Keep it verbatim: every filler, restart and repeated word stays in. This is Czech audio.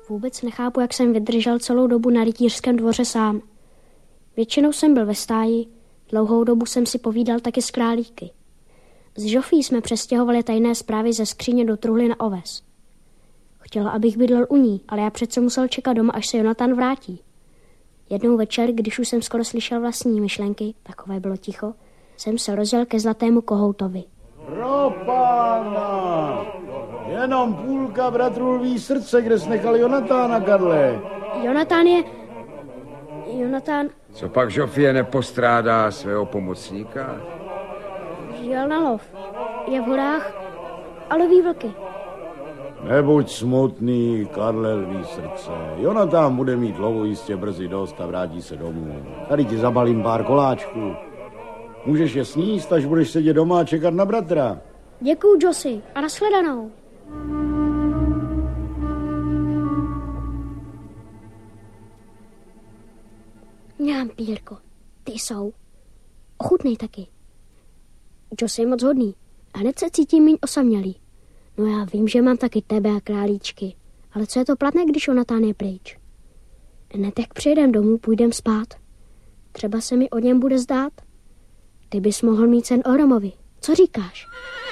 Vůbec nechápu, jak jsem vydržel celou dobu na rytířském dvoře sám. Většinou jsem byl ve stáji, dlouhou dobu jsem si povídal taky s králíky. S Žofí jsme přestěhovali tajné zprávy ze skříně do truhly na oves. Chtěla, abych bydlel u ní, ale já přece musel čekat doma, až se Jonatan vrátí. Jednou večer, když už jsem skoro slyšel vlastní myšlenky, takové bylo ticho, jsem se rozjel ke zlatému kohoutovi. Pro pána! Jenom půlka bratru Lví srdce, kde jsi nechal Jonatána, Karle. Jonatán je... Jonatán... Co pak Žofie nepostrádá svého pomocníka? Jel na lov. Je v horách a loví vlky. Nebuď smutný, Karle Lví srdce. Jonatán bude mít lovu jistě brzy dost a vrátí se domů. Tady ti zabalím pár koláčků. Můžeš je sníst, až budeš sedět doma a čekat na bratra. Děkuju, Josi, a nashledanou. Mňám, Pírko, ty jsou. Ochutnej taky. Josi je moc hodný a hned se cítím míň osamělý. No já vím, že mám taky tebe a králíčky, ale co je to platné, když Jonatán je pryč? Hned jak přijedem domů, půjdem spát. Třeba se mi o něm bude zdát. Ty bys mohl mít sen o Romovi. Co říkáš?